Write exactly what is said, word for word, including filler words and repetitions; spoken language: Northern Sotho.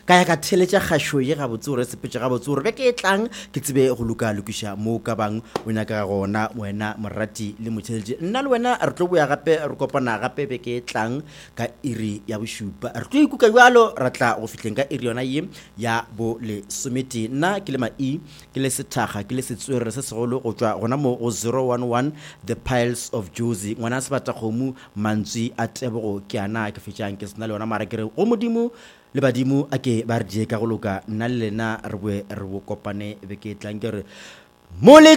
ka ya ka theletša kgašo ye ga botse gore sepetše ga botse gore be ke tlang ke tsebe go luka lokiša mo ka bang o nyaka gona wena morati le motšheletše nna le wena re tlo boya gape re kopana gape be ke tlang ka iri ya bošupa re tlo ikuka bjalo ra tla go fihleng ka iri yona ye ya bo le somete nna ke le mai ke le sethaga ke le setswerere se segolo go tšwa gona mo go zero one one the piles of Josie ngwana se bata kgomo mantswi a tebogo ke ana ke fetšang ke sena le yona mara ke re go modimo le badimo a ke ba re die ka go loka nna le lena re bue re bo kopane be ke tlang ke re mo le